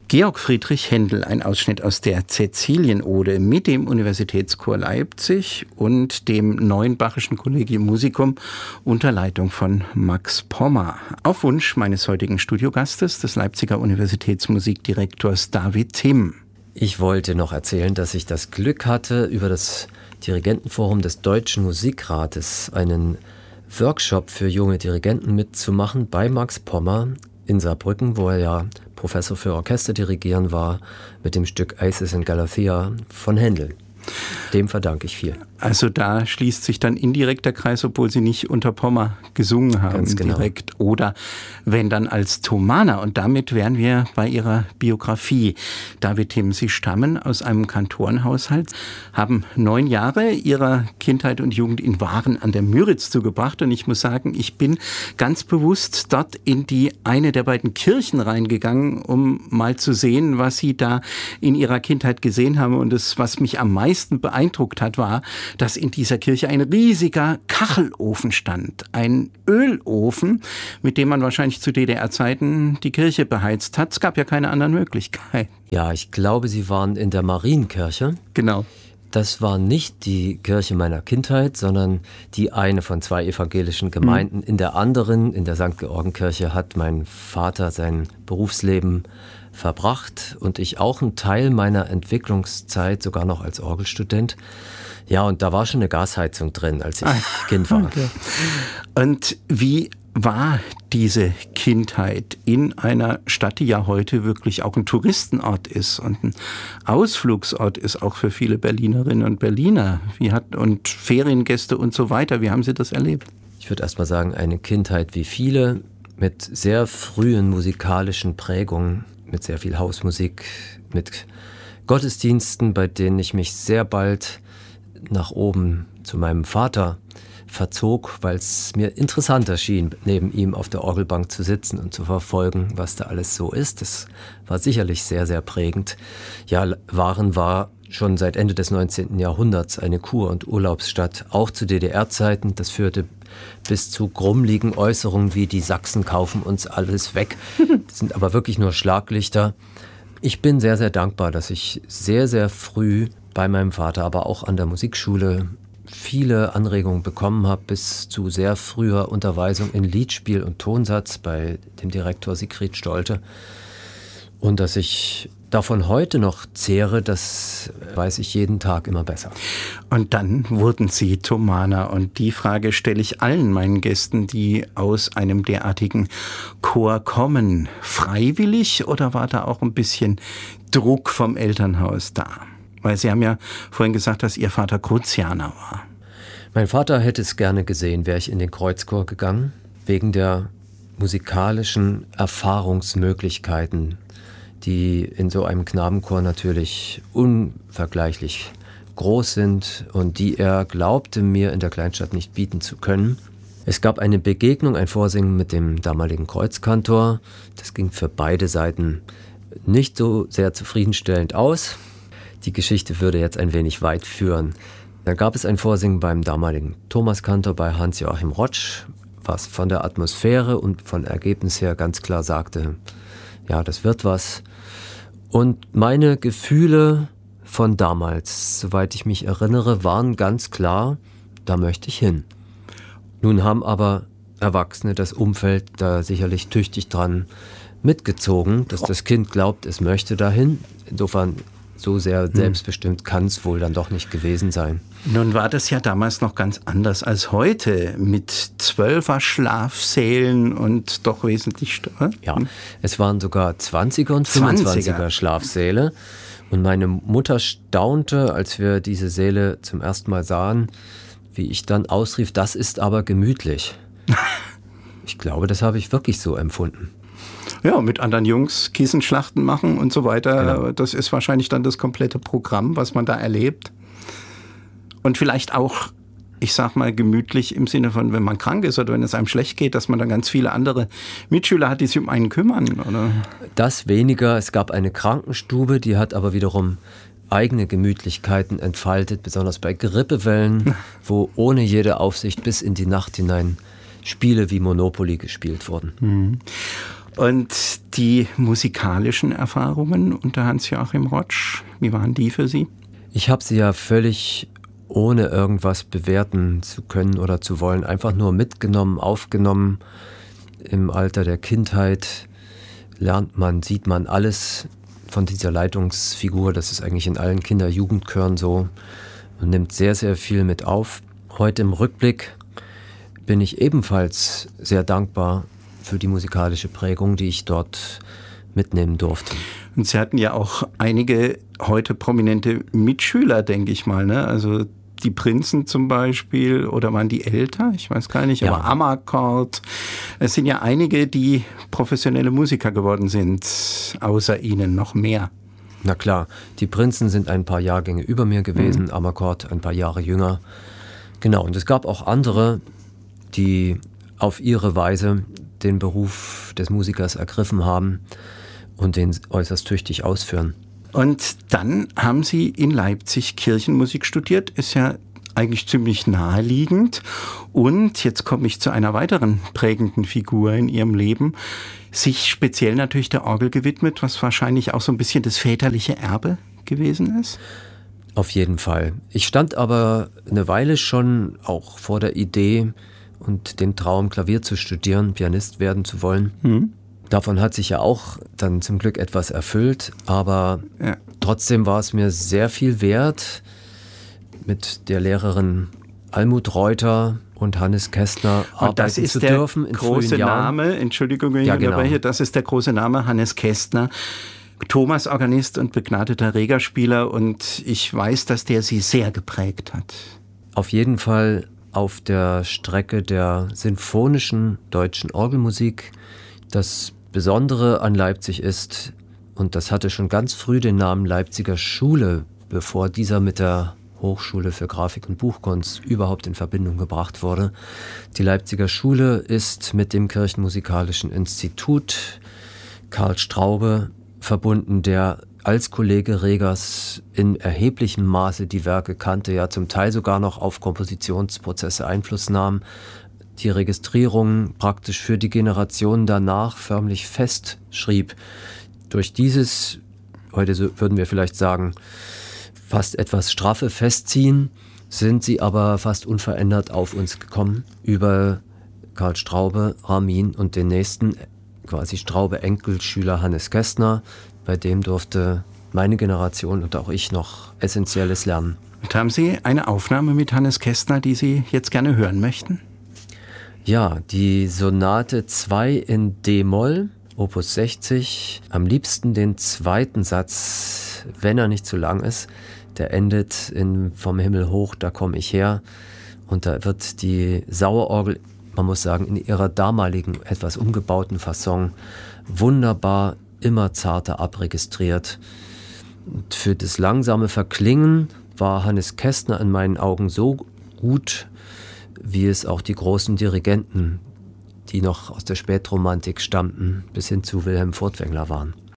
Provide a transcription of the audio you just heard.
Georg Friedrich Händel, ein Ausschnitt aus der Cäcilienode mit dem Universitätschor Leipzig und dem Neuenbachischen Collegium Musicum unter Leitung von Max Pommer. Auf Wunsch meines heutigen Studiogastes, des Leipziger Universitätsmusikdirektors David Timm. Ich wollte noch erzählen, dass ich das Glück hatte, über das Dirigentenforum des Deutschen Musikrates einen Workshop für junge Dirigenten mitzumachen bei Max Pommer in Saarbrücken, wo er ja Professor für Orchesterdirigieren war, mit dem Stück Isis and Galathea von Händel. Dem verdanke ich viel. Also da schließt sich dann indirekt der Kreis, obwohl Sie nicht unter Pommer gesungen haben. Ganz genau. Direkt. Oder wenn dann als Thomaner. Und damit wären wir bei Ihrer Biografie. David Timm, Sie stammen aus einem Kantorenhaushalt, haben 9 Jahre Ihrer Kindheit und Jugend in Waren an der Müritz zugebracht. Und ich muss sagen, ich bin ganz bewusst dort in die eine der beiden Kirchen reingegangen, um mal zu sehen, was Sie da in Ihrer Kindheit gesehen haben. Und das, was mich am meisten beeindruckt hat, war, dass in dieser Kirche ein riesiger Kachelofen stand. Ein Ölofen, mit dem man wahrscheinlich zu DDR-Zeiten die Kirche beheizt hat. Es gab ja keine anderen Möglichkeiten. Ja, ich glaube, Sie waren in der Marienkirche. Genau. Das war nicht die Kirche meiner Kindheit, sondern die eine von 2 evangelischen Gemeinden. In der anderen, in der St. Georgenkirche, hat mein Vater sein Berufsleben verbracht und ich auch einen Teil meiner Entwicklungszeit, sogar noch als Orgelstudent. Ja, und da war schon eine Gasheizung drin, als ich Kind war. Okay. Und wie war diese Kindheit in einer Stadt, die ja heute wirklich auch ein Touristenort ist und ein Ausflugsort ist, auch für viele Berlinerinnen und Berliner und Feriengäste und so weiter? Wie haben Sie das erlebt? Ich würde erst mal sagen, eine Kindheit wie viele, mit sehr frühen musikalischen Prägungen, mit sehr viel Hausmusik, mit Gottesdiensten, bei denen ich mich sehr bald nach oben zu meinem Vater verzog, weil es mir interessanter schien, neben ihm auf der Orgelbank zu sitzen und zu verfolgen, was da alles so ist. Das war sicherlich sehr, sehr prägend. Ja, Waren war schon seit Ende des 19. Jahrhunderts eine Kur- und Urlaubsstadt, auch zu DDR-Zeiten. Das führte bis zu grummligen Äußerungen wie die Sachsen kaufen uns alles weg. Das sind aber wirklich nur Schlaglichter. Ich bin sehr, sehr dankbar, dass ich sehr, sehr früh bei meinem Vater, aber auch an der Musikschule viele Anregungen bekommen habe, bis zu sehr früher Unterweisung in Liedspiel und Tonsatz bei dem Direktor Siegfried Stolte. Und dass ich davon heute noch zehre, das weiß ich jeden Tag immer besser. Und dann wurden Sie Thomaner. Und die Frage stelle ich allen meinen Gästen, die aus einem derartigen Chor kommen. Freiwillig oder war da auch ein bisschen Druck vom Elternhaus da? Weil Sie haben ja vorhin gesagt, dass Ihr Vater Kruzianer war. Mein Vater hätte es gerne gesehen, wäre ich in den Kreuzchor gegangen, wegen der musikalischen Erfahrungsmöglichkeiten, die in so einem Knabenchor natürlich unvergleichlich groß sind und die er glaubte, mir in der Kleinstadt nicht bieten zu können. Es gab eine Begegnung, ein Vorsingen mit dem damaligen Kreuzkantor. Das ging für beide Seiten nicht so sehr zufriedenstellend aus. Die Geschichte würde jetzt ein wenig weit führen. Dann gab es ein Vorsingen beim damaligen Thomaskantor bei Hans-Joachim Rotsch, was von der Atmosphäre und von Ergebnis her ganz klar sagte, ja, das wird was. Und meine Gefühle von damals, soweit ich mich erinnere, waren ganz klar, da möchte ich hin. Nun haben aber Erwachsene das Umfeld da sicherlich tüchtig dran mitgezogen, dass das Kind glaubt, es möchte dahin. Insofern so sehr selbstbestimmt kann es wohl dann doch nicht gewesen sein. Nun war das ja damals noch ganz anders als heute, mit 12er Schlafsälen und doch wesentlich... Ja, es waren sogar 20er und 25er Schlafsäle. Und meine Mutter staunte, als wir diese Säle zum ersten Mal sahen, wie ich dann ausrief, das ist aber gemütlich. Ich glaube, das habe ich wirklich so empfunden. Ja, mit anderen Jungs Kissenschlachten machen und so weiter. Genau. Das ist wahrscheinlich dann das komplette Programm, was man da erlebt. Und vielleicht auch, ich sag mal, gemütlich im Sinne von, wenn man krank ist oder wenn es einem schlecht geht, dass man dann ganz viele andere Mitschüler hat, die sich um einen kümmern, oder? Das weniger. Es gab eine Krankenstube, die hat aber wiederum eigene Gemütlichkeiten entfaltet, besonders bei Grippewellen, wo ohne jede Aufsicht bis in die Nacht hinein Spiele wie Monopoly gespielt wurden. Und die musikalischen Erfahrungen unter Hans-Joachim Rotsch, wie waren die für Sie? Ich habe sie ja völlig ohne irgendwas bewerten zu können oder zu wollen, einfach nur mitgenommen, aufgenommen. Im Alter der Kindheit lernt man, sieht man alles von dieser Leitungsfigur. Das ist eigentlich in allen Kinder-Jugendchören so. Man nimmt sehr, sehr viel mit auf. Heute im Rückblick bin ich ebenfalls sehr dankbar für die musikalische Prägung, die ich dort mitnehmen durfte. Und Sie hatten ja auch einige heute prominente Mitschüler, denke ich mal, ne? Also die Prinzen zum Beispiel, oder waren die älter? Ich weiß gar nicht, aber Amarcord. Es sind ja einige, die professionelle Musiker geworden sind, außer Ihnen noch mehr. Na klar, die Prinzen sind ein paar Jahrgänge über mir gewesen, Amarcord ein paar Jahre jünger. Genau, und es gab auch andere, die auf ihre Weise den Beruf des Musikers ergriffen haben und den äußerst tüchtig ausführen. Und dann haben Sie in Leipzig Kirchenmusik studiert, ist ja eigentlich ziemlich naheliegend. Und jetzt komme ich zu einer weiteren prägenden Figur in Ihrem Leben, sich speziell natürlich der Orgel gewidmet, was wahrscheinlich auch so ein bisschen das väterliche Erbe gewesen ist. Auf jeden Fall. Ich stand aber eine Weile schon auch vor der Idee und dem Traum, Klavier zu studieren, Pianist werden zu wollen. Davon hat sich ja auch dann zum Glück etwas erfüllt, aber trotzdem war es mir sehr viel wert, mit der Lehrerin Almut Reuter und Hannes Kästner arbeiten zu dürfen in frühen Jahren. Das ist der große Name, Entschuldigung, wenn ich unterbreche, das ist der große Name, Hannes Kästner, Thomas-Organist und begnadeter Regerspieler, und ich weiß, dass der Sie sehr geprägt hat. Auf jeden Fall auf der Strecke der sinfonischen deutschen Orgelmusik. Das Besondere an Leipzig ist, und das hatte schon ganz früh den Namen Leipziger Schule, bevor dieser mit der Hochschule für Grafik und Buchkunst überhaupt in Verbindung gebracht wurde. Die Leipziger Schule ist mit dem Kirchenmusikalischen Institut Karl Straube verbunden, der als Kollege Regers in erheblichem Maße die Werke kannte, ja zum Teil sogar noch auf Kompositionsprozesse Einfluss nahm, die Registrierung praktisch für die Generationen danach förmlich festschrieb. Durch dieses, heute würden wir vielleicht sagen, fast etwas straffe Festziehen, sind sie aber fast unverändert auf uns gekommen über Karl Straube, Ramin und den nächsten, quasi Straube-Enkelschüler Hannes Kästner. Bei dem durfte meine Generation und auch ich noch Essentielles lernen. Und haben Sie eine Aufnahme mit Hannes Kästner, die Sie jetzt gerne hören möchten? Ja, die Sonate 2 in D-Moll, Opus 60. Am liebsten den zweiten Satz, wenn er nicht zu lang ist. Der endet in Vom Himmel hoch, da komme ich her. Und da wird die Sauerorgel, man muss sagen, in ihrer damaligen, etwas umgebauten Fasson wunderbar, immer zarter abregistriert. Und für das langsame Verklingen war Hannes Kästner in meinen Augen so gut, wie es auch die großen Dirigenten, die noch aus der Spätromantik stammten, bis hin zu Wilhelm Furtwängler waren.